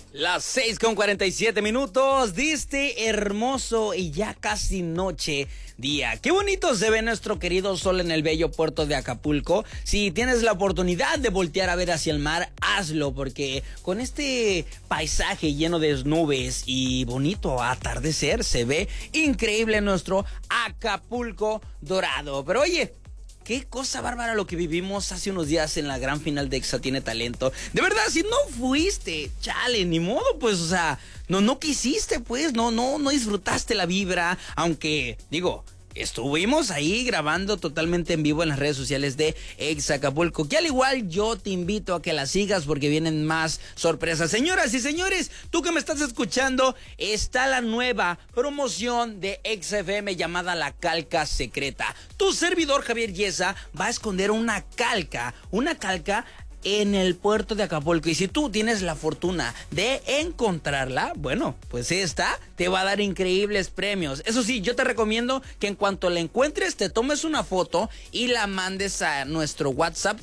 Las 6:47 de este hermoso y ya casi noche día. Qué bonito se ve nuestro querido sol en el bello puerto de Acapulco. Si tienes la oportunidad de voltear a ver hacia el mar, hazlo, porque con este paisaje lleno de nubes y bonito atardecer se ve increíble nuestro Acapulco dorado. Pero oye, qué cosa bárbara lo que vivimos hace unos días en la gran final de Exa Tiene Talento. De verdad, si no fuiste, chale, ni modo, pues, o sea, no quisiste, pues, no disfrutaste la vibra, aunque, digo, estuvimos ahí grabando totalmente en vivo en las redes sociales de Exa Acapulco, que al igual yo te invito a que la sigas porque vienen más sorpresas. Señoras y señores, tú que me estás escuchando, está la nueva promoción de Exa FM llamada La Calca Secreta. Tu servidor Javier Yesa va a esconder una calca en el puerto de Acapulco, y si tú tienes la fortuna de encontrarla, bueno, pues esta te va a dar increíbles premios. Eso sí, yo te recomiendo que en cuanto la encuentres te tomes una foto y la mandes a nuestro WhatsApp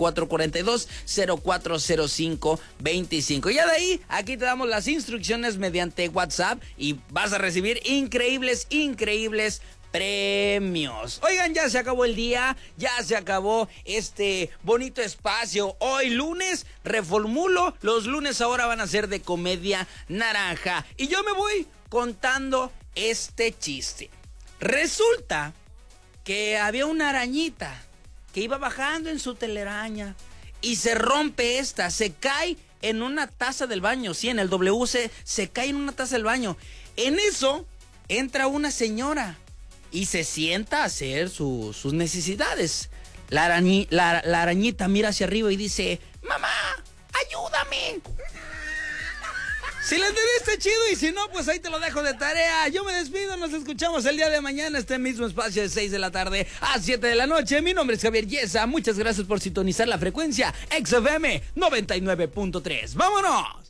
7442-040525. Ya de ahí, aquí te damos las instrucciones mediante WhatsApp y vas a recibir increíbles premios. Oigan, ya se acabó el día, ya se acabó este bonito espacio. Hoy lunes, reformulo, los lunes ahora van a ser de comedia naranja. Y yo me voy contando este chiste. Resulta que había una arañita que iba bajando en su telaraña y se rompe se cae en una taza del baño. Sí, en el WC se cae en una taza del baño. En eso entra una señora y se sienta a hacer sus necesidades. La arañita mira hacia arriba y dice: ¡Mamá, ayúdame! Si le entendiste, chido, y si no, pues ahí te lo dejo de tarea. Yo me despido, nos escuchamos el día de mañana, este mismo espacio de 6 de la tarde a 7 de la noche. Mi nombre es Javier Yesa, muchas gracias por sintonizar la frecuencia XFM 99.3. ¡Vámonos!